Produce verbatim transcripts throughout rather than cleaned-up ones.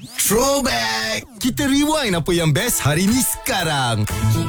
Throwback. Kita rewind apa yang best hari ni sekarang.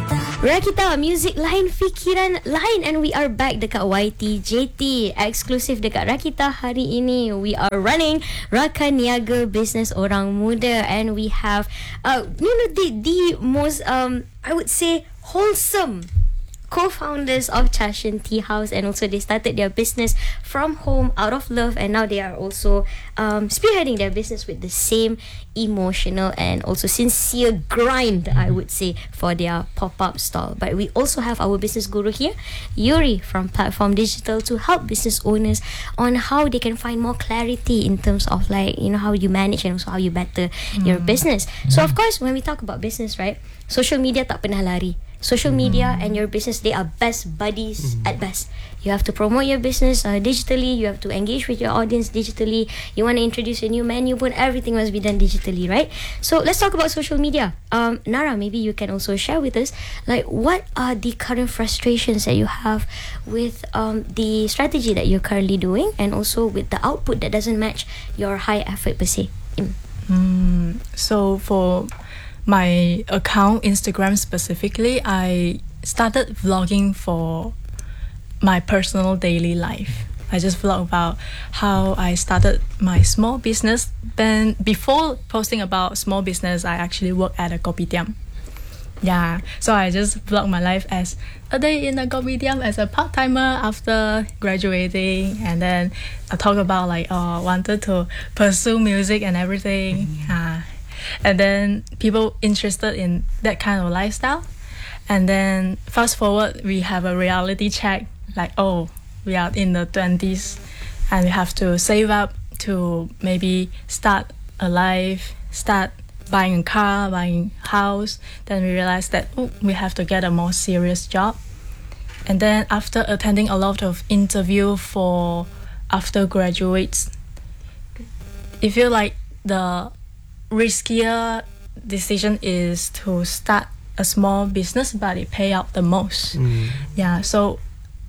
Rakita, music lain, fikiran lain, and we are back dekat Y T J T, eksklusif dekat Rakita hari ini. We are running Rakan Niaga Business Orang Muda, and we have uh, you know the the most um I would say wholesome co-founders of Chashin Tea House, and also they started their business from home out of love, and now they are also um, spearheading their business with the same emotional and also sincere grind, I would say, for their pop-up stall. But we also have our business guru here, Yuri from Platform Digital, to help business owners on how they can find more clarity in terms of, like, you know, how you manage and also how you better mm. your business. So of course, when we talk about business, right, social media tak pernah lari. Social media mm. and your business, they are best buddies mm. at best. You have to promote your business uh, digitally. You have to engage with your audience digitally. You want to introduce a new menu, but everything must be done digitally, right? So let's talk about social media. Um, Nara, maybe you can also share with us, like, what are the current frustrations that you have with um, the strategy that you're currently doing, and also with the output that doesn't match your high effort per se. Mm. Mm, so for my account, Instagram specifically, I started vlogging for my personal daily life. I just vlog about how I started my small business. Then before posting about small business, I actually work at a kopitiam. Yeah, so I just vlog my life as a day in a kopitiam as a part-timer after graduating, and then I talk about, like, oh, wanted to pursue music and everything. Mm-hmm. Uh, and then people interested in that kind of lifestyle, and then fast forward, we have a reality check, like, oh, we are in the twenties and we have to save up to maybe start a life, start buying a car, buying a house. Then we realized that, oh, we have to get a more serious job. And then after attending a lot of interview for after graduates, it feel like the riskier decision is to start a small business, but it pay out the most. Mm. Yeah, so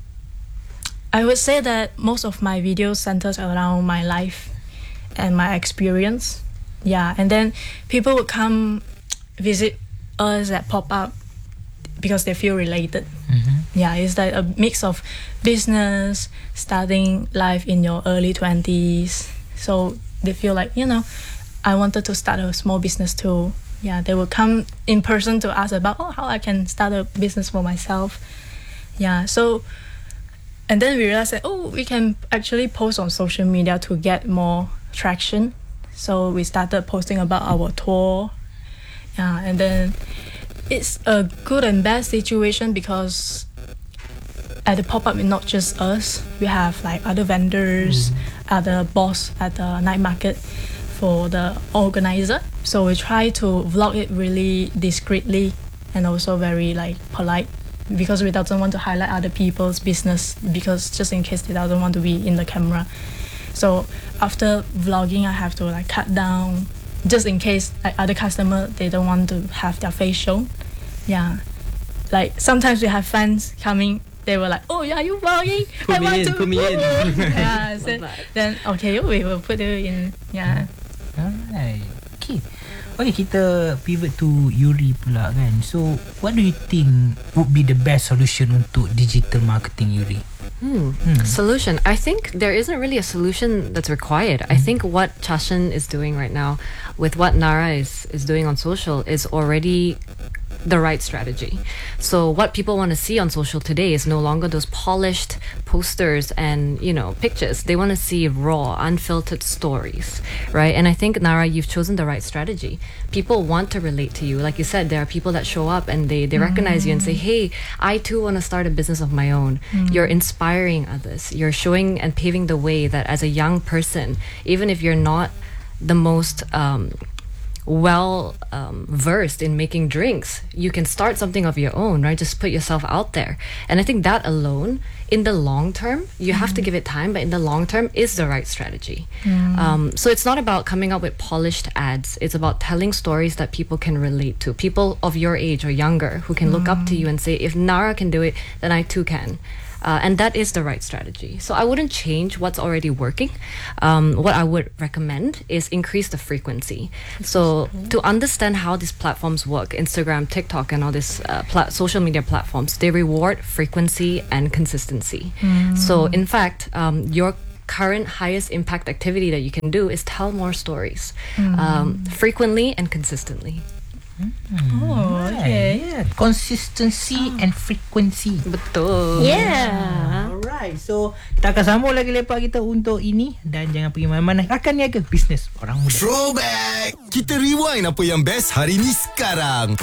I would say that most of my videos centers around my life and my experience. Yeah, and then people would come visit us at pop-up because they feel related. Mm-hmm. Yeah, it's like a mix of business, starting life in your early twenties. So they feel like, you know, I wanted to start a small business too. Yeah, they will come in person to ask about, oh, how I can start a business for myself. Yeah, so, and then we realized that, oh, we can actually post on social media to get more traction. So we started posting about our tour. Yeah, and then it's a good and bad situation because at the pop-up, it's not just us. We have, like, other vendors, mm. other boss at the night market for the organizer. So we try to vlog it really discreetly and also very, like, polite, because we don't want to highlight other people's business, because just in case they don't want to be in the camera. So after vlogging, I have to, like, cut down just in case, like, other customer, they don't want to have their face shown. Yeah, like sometimes we have fans coming, they were like, oh yeah, you vlogging? Put I me want in, to put me in. Yeah, so then okay, we will put you in. Yeah. Alright. Okay. Okay, kita pivot to Yuri pula kan. So, what do you think would be the best solution untuk digital marketing, Yuri? Hmm. Hmm. Solution. I think there isn't really a solution that's required. Mm. I think what Chashin is doing right now with what Nara is, is doing on social is already the right strategy. So what people want to see on social today is no longer those polished posters and, you know, pictures. They want to see raw, unfiltered stories, right? And I think, Nara, you've chosen the right strategy. People want to relate to you. Like you said, there are people that show up and they, they mm. recognize you and say, hey, I too want to start a business of my own. Mm. You're inspiring others. You're showing and paving the way that as a young person, even if you're not the most um, well um, versed in making drinks, you can start something of your own, right? Just put yourself out there. And I think that alone in the long term, you have to give it time, but in the long term is the right strategy. Um, so it's not about coming up with polished ads. It's about telling stories that people can relate to. People of your age or younger who can look up to you and say, if Nara can do it, then I too can. Uh, and that is the right strategy. So I wouldn't change what's already working. Um, what I would recommend is increase the frequency. So to understand how these platforms work, Instagram, TikTok, and all these uh, pla- social media platforms, they reward frequency and consistency. So in fact, um, your current highest impact activity that you can do is tell more stories um, frequently and consistently. Oh, okay. Yeah, consistency and frequency. Betul. Yeah. Alright, so kita akan sambung lagi lepas kita untuk ini dan jangan pergi mana-mana. Rakan Niaga Bisnes Orang Muda. Throwback. Kita rewind apa yang best hari ni sekarang.